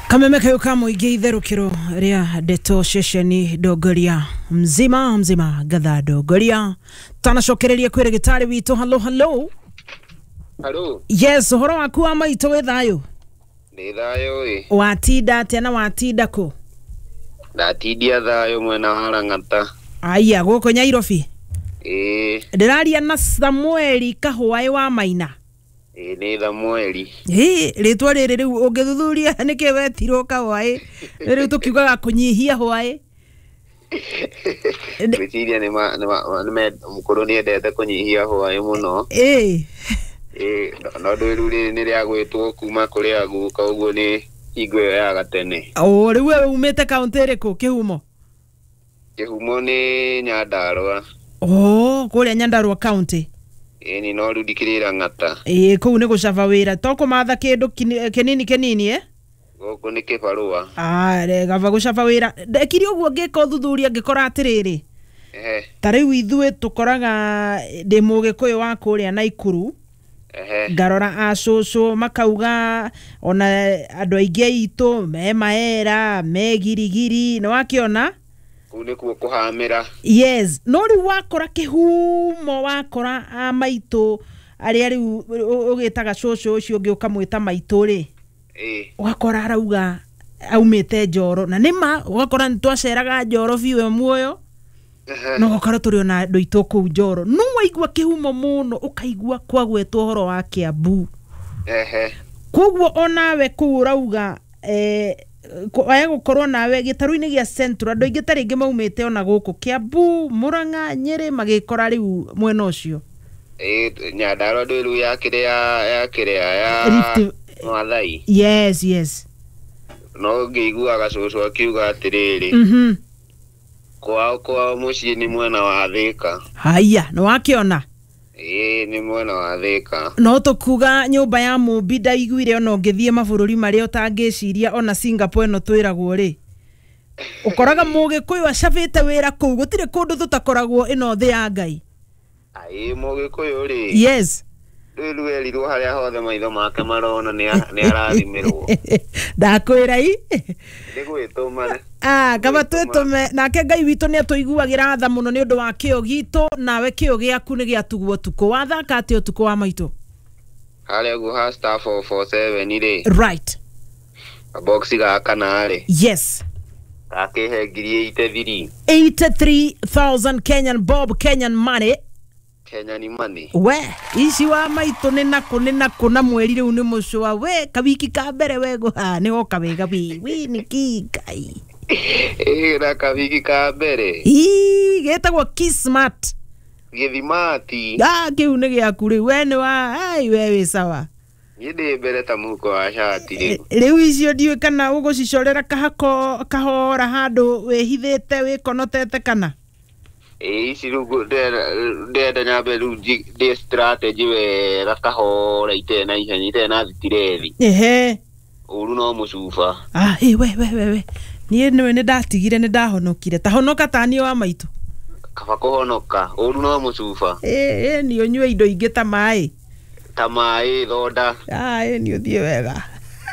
Kameme kayuka muingi itherukiro ria Deto Shesheni Dogoria mzima gatha Dogoria tanacokereria kwire gitari wito. Hello yes, horo waku wa maito we thayo ni thayo watinda tena watinda ko ndatindia thayo mwena wa Lang'ata aya goko Nyairobi ndiraria na Samueli Kahwae wa Maina ni Samueli ritwa riri riu ungithuthuria niki wetirwo Kahwae riu tukiugaga kunyihia Hwae Reciria ni mukuru ni endete kunyihia Hwae muno no ndu riri ni ria gwitwo kuma kuri aguka uguo ni hingo ya gatene riu we umete kaunti riku Kihumo ni Nyandarua kuria Nyandarua county ni no rudikirira Ng'ata kuu ni gucaba wira toko matha kindu kinini goko ni Kibarua gava gucaba wira ndekiri uguo ngika uthuthuria ngikora atiriri tariu ithue tukoraga ndi mugikuyu wa kuria Naikuru ngarora acucu makauga ona andu aingi aitu me maera me girigiri no wakiona kune kuo kuhamira yes no ri wakora Kihumo wakora amaitu ari ugitaga cucu ucio ungi ukamwita maitu ri wakora arauga aumite Njoro na nima wakora ntwaceraga Njoro biwe muoyo no gokora turi ona ndoito ku Njoro no waigua Kihumo muno ukaigua kwagwetwo horo wa Kiambu kugwo onawe ku urauga aya gukorwo nawe gitaru-ini gia Central andu aingi taringi maumite ona guku Kiambu Murang'a Nyeri magikora riu mwena ucio Nyandarua ndu ya Mathai yes no ngiguaga cucu akiuga atiriri kwa mucii ni mwena wa Thika haya no wakiona ni mwena wa Thika no tukuga nyumba ya Mumbi ndaiguire ona ngithie mabururi maria utangiciria ona Singapore no twiragwo ri ukoraga mugikuyu acabite wira kuu gutire kundu tutakoragwo ino thi ya Ngai mugikuyu ri yes riu erirwo haria hothe maitho make marona ni arathimirwo ndakwira ndigwituma kaba twetume nake Ngai witu ni atuiguagira tha muno ni undu wa kio gitu nawe kio giaku ni giatugwo tuko wathaka ati utuko wa maito haria gu ha star 447 ri right a box ga kana ri yes akehe ngiri 83,000 Kenyan bob Kenyan money we ici wa maito ni nako na mweri riu ni mucwa we kawiki ka mbere wego ni goka wega wi ni kikai na kawiki ka mbere getagwo Kismat githimati kiu ni giaku riu we ni wa we wi sawa ndi mbere ta muko wa shati riu icio ndiwe kana ugucicorera kahora handu wihithite wikonotete kana sirugo de nyabe ruji de strategy we rakahora itena ihenya thitirethi uru no mucuba we nie ni ndatigire ni ndahonokire ta honoka tani wa maito kaba kuhonoka uru no mucuba ni onywe indo ingi ta mai thoda ni uthie wega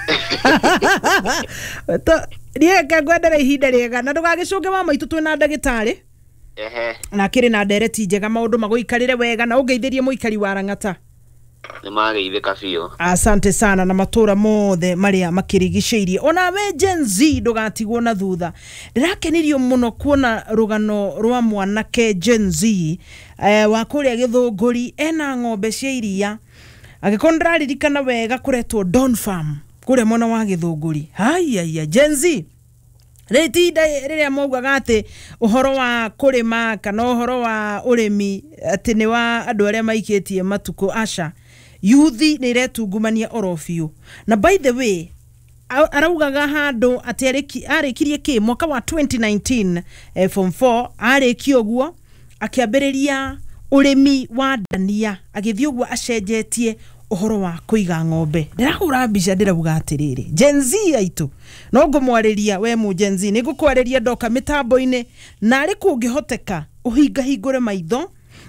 to nie kagwendera ihinda riega na ndugagicunge wa maito twina ndagitari na kiri na ndereti njega maundu maguikarire wega na ungeithirie muikari wa Lang'ata ni mageithika biyo asante sana na matura mothe maria makirigiceirie ona we Gen Z ndugatigwo na thutha ndirakenirio muno kuona rugano rwa mwanake Gen Z wa kuria Githunguri ena ng'ombe cia iria agikonda ririkana wega kuretwo Don Farm kuria mwana wa Githunguri Gen Z Retinda riria maugaga ati uhoro wa kurima kana uhoro wa urimi ati ni wa andu aria maikitie matuko aca yuthi ni retungumania orofio na by the way araugaga handu ati arikirie ki mwaka wa 2019 form 4 arikio guo akiambiriria urimi wa dania agithio guo acenjetie uhoro wa kuiga ng'ombe ndirahura mbica ndirauga atiriri Gen Z aitu no ngumwariria we mu Gen Z nigukwariria ndoka mitambo-ini na ari kungihoteka uhinga hingure maitho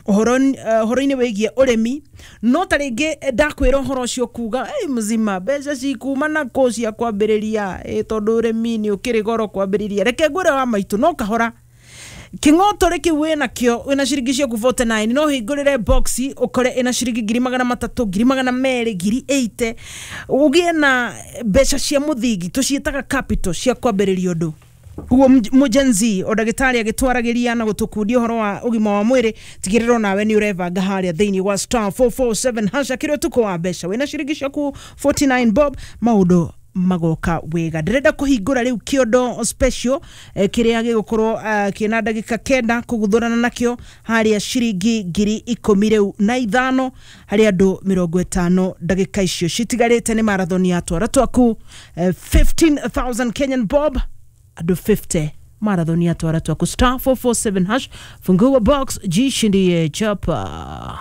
horo-ini wigie urimi no taringi ndakwira horo cio kuga mzima beca cikuma na cia kwambiriria tondu urimi ni ukiri goro kwambiriria reke ngwire wa maitu no kahora kingoto reki wena kio wena shiringi cia ku 49 no hingurire boxi ukore ina shiringi 300 200 80 ugie na beca cia muthingi tucietaga capital cia kwambiriria undu uwo mujenzi o dagitari agitwaragiria na gutukundia horo wa ugima wa mwiri tigiriro nawe ni urevanga haria thiini wa star 447 hasha kirio tuko wa beca wena shiringi cia ku 49 bob maudo magoka wega ndirenda kuhingura riu kiondo special kiria gigukorwo kina ndagika kenda kuguthurana nakio haria shiringi 10,000 riu na 5 hari andu 50 ndagika icio citigarite ni marathon ya twara twaku 15,000 Kenyan bob adu 50 marathon ya twara twaku star 447 hash fungua box jishindie chapa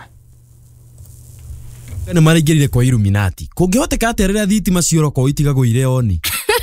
kana marigirire kwa Illuminati kungihoteka aterera thitima cioro ko itigago ire oni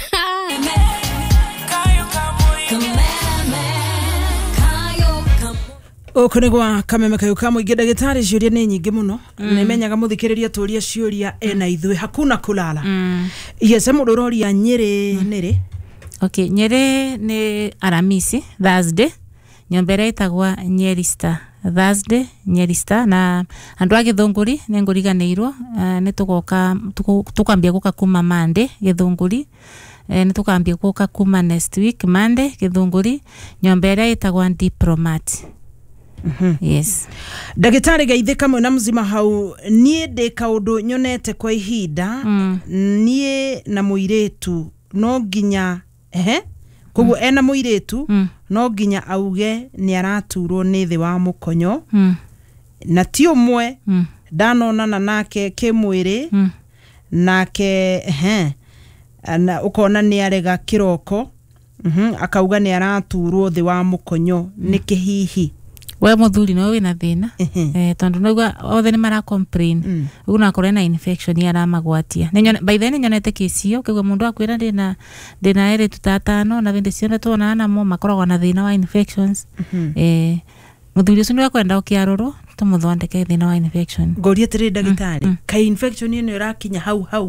okonegwa kameme kayo kamwe ndagitari ciuria ni nyingi muno nimenyaga muthikiriria turia ciuria ena ithui hakuna kulala yes muroria Nyeri nere okay Nyeri ni Aramisi Thursday nyombere itagwa Nyeri Star Thursday Nyeri Star na andu agithunguri ni nguriganirwo ni tugoka tukambia guka kuma Monday githunguri ni tukambia guka kuma next week Monday githunguri nyombere itagwa Diplomat. Yes ndagitari gaithe kamwe na mzima hau nie de kaundu nyonete kwa ihinda nie na muiretu no nginya koguo ena muiretu no nginya auge ni araturwo ni thi wa mukonyo na ti umwe ndanonana nake kimwiri nake na ukona ni arega kiroko akauga ni araturwo thi wa mukonyo ni kihihi we muthuri no wina thina tondu noigwa othe ni mara complain uguna akore na infection ya ramagwatia by then nyonete kisio kegwe mundu akwira ndina ere tutatano na vinde cione tona na mo makoragwa na thina wa infections muthuri ucio ni akwenda ukiaroro tumuthondeke thina wa infection ngoria tiri ndagitari ka infection ino irakinya hau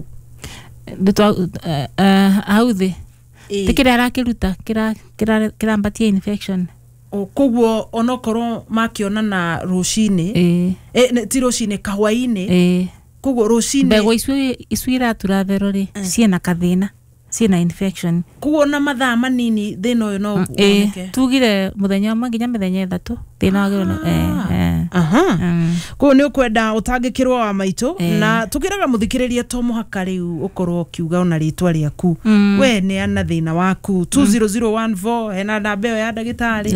hau thi tikira arakiruta kirambatia infection koguo onokoro makiona na rucini ti rucini kahwaini koguo rucini mbego iswira turaverori ciena kathina ciena infection koguo na mathaa manini thina uyu no oneke tugire muthenya umwe nginya mithenya 3 thina wagiro koguo ni ukwenda utangikirwo wa maitu na tukiraga muthikiriria to muhaka riu ukorwo kiuga ona ritwa riaku we ni ana thina waku 20014 hena namba ya ndagitari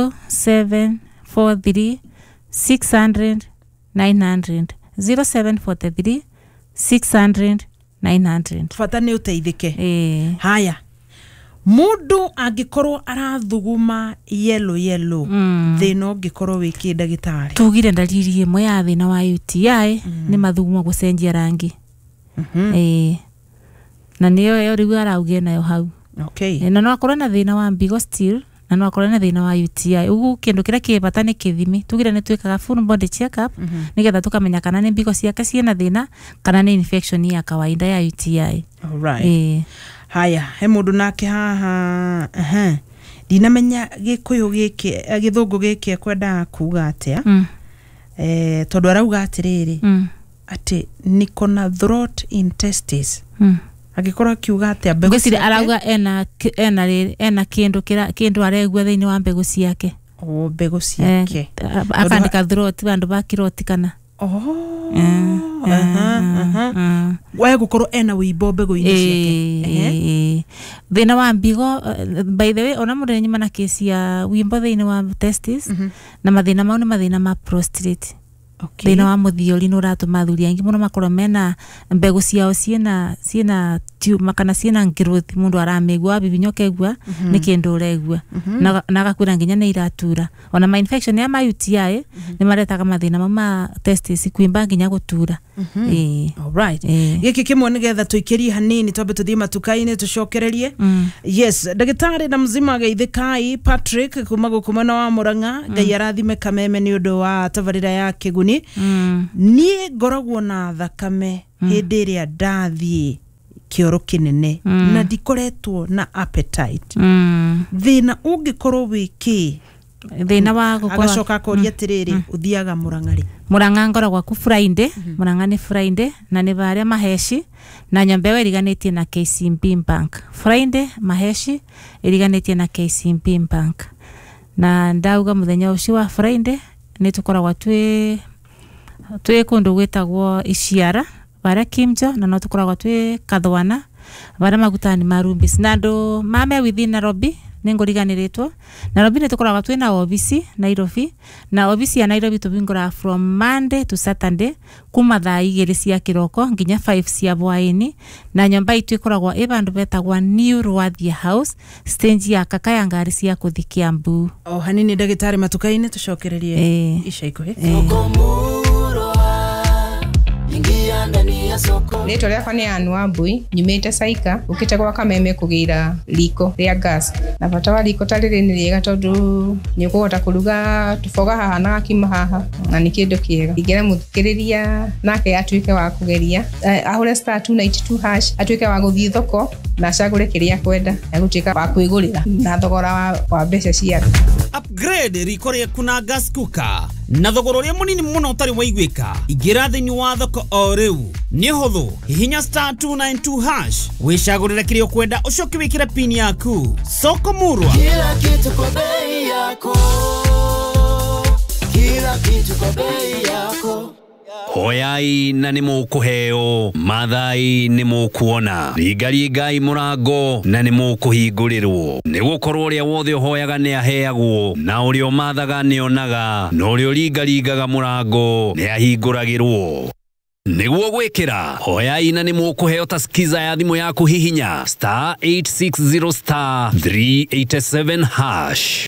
0743 600 900 0743 600 900 fata ni uteithike haya mundu angikorwo arathuguma yellow thina ngikorwo wiki ndagitari tugire ndariri imwe ya thina wa UTI ni mathuguma gucenjia rangi na niyo riu arauge nayo hau okay na no akorwo na thina wa mbigo still na no akorwo na thina wa UTI ugu kindu kira kibata ni kithimi tugire ni twikaga full body check up nigetha tukamenya kana ni mbigo ciake ciena thina kana ni infection ya kawaida ya UTI alright haya he mundu nake haha dinamenya gikuyu giki githungu giki kwenda kuga atia tondu arauga atiriri ati nikona throat in testes agikora kiuga atia mbegu ciake arauga ena kindu aregwa thiini wa mbegu ciake mbegu ciake akandika throat bandu bakiroti kana wae gukorwo ena wimbo mbegu-ini ciake thina wa mbigo by the way ona mundu nyima na kesi ya wimbo thiini wa testes na mathina mau ni mathina ma prostate Okay. Thina wa muthiori no ratuma athuri aingi muno makorwo mena mbegu ciao ciena tuma kana ciena growth mundu aramegua bibinyoke ni kindu uregua na gakwira nginya ni iratura ona ma infection ya ma UTI ni maretaga mathina mama testis kuimba nginya gutura. All right. Giki kimwe nigetha tuikirie hanini twambe tuthie matukaini tucokererie. Yes, ndagitari na mzima geithikai Patrick kuma gukumana wa Murang'a ngai arathime kameme ni undu wa tabarira ya kiguni. Nie ngoragwo na thakame hindi ria ndathie kioro kinene na ndikoretwo na appetite. Thina ungikorwo wiki thina wa gukora agacoka koria tiriri uthiaga Murang'a ri. Murang'a ngoragwa ku Friday, Murang'a ni Friday na ni baria maheshi na nyombe iriganitie na KCB Bank. Friday maheshi iriganitie na KCB Bank. Na ndauga muthenya ucio wa Friday ni tukoragwa twi kundu gwitagwo Iciara baria Kimjo na no tukoragwa twi Kathwana baria magutani marumbis na andu mame within Nairobi ninguriganiritwo. Nairobi ni tukoragwa twi na obisi Nairobi na obisi ya Nairobi tubingora from Monday to Saturday kuma thaa 2 cia kiroko nginya 5 cia bwaini na nyomba itu ikoragwa ibandu betagwa New Rwathia House stage ya kakaya ngari cia kuthi Kiambu. Hanini ndagitari matukaini tucokererie ica ikuhi. Rĩtwa rĩakwa nĩ Anne Wambui, nyumĩte Saika, ũkĩte gwa Kameme kũgĩra riko rĩa gas. Na bata wa riko ta rĩrĩ nĩ rĩega tondũ nĩ ũkũhota kũruga tuboga haha na gakima haha na nĩ kĩndũ kĩega. Ingĩra mũthikĩrĩria nake atuĩke wa kũgeria, ahũre *292# atuĩke wa gũthiĩ thoko na acagũre kĩrĩa kwenda, agũtuĩka wa kwĩgũrĩra na thogora wa mbeca cia. Upgrade riko rĩaku na gas cooker na thogora ũrĩa mũnini mũno ũtarĩ waiguĩka. Ingĩra thĩinĩ wa thoko o rĩu. Nĩ hũthũ, hihinya *292# wĩcagũrĩre kĩrĩa ũkwenda ũcoke wĩkĩre pin yaku. Soko Murwa. Kila kitu kwa bei yako. Kila kitu kwa bei yako. Hoyai na nĩ mũkũheo, mathai nĩ mũkuona, ringaringai mũrango na nĩ mũkũhingũrĩrwo. Nĩ gũkorwo ũrĩa wothe ũhoyaga nĩ aheagwo, na ũrĩa ũmathaga nĩ onaga, na ũrĩa ũringaringaga mũrango nĩ ahingũragĩrwo. Nĩguo gwĩkĩra, hoyai na nĩ mũkũheo ta skiza ya thimũ yaku hihinya *860*387#.